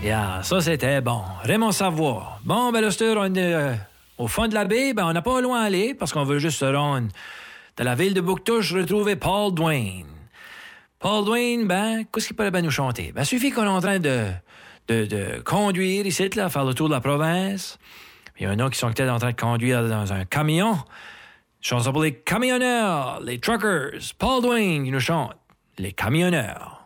Yeah, ça, c'était bon. Raymond Savoie. Bon, ben là, on est au fond de la baie. Ben, on n'a pas loin à aller parce qu'on veut juste se rendre de la ville de Bouctouche retrouver Paul Dwayne. Paul Dwayne, ben, qu'est-ce qu'il pourrait bien nous chanter? Ben, suffit qu'on est en train de conduire ici, là, faire le tour de la province. Il y en a qui sont peut-être en train de conduire dans un camion. Chanson pour les camionneurs, les truckers. Paul Dwayne qui nous chante. Les camionneurs.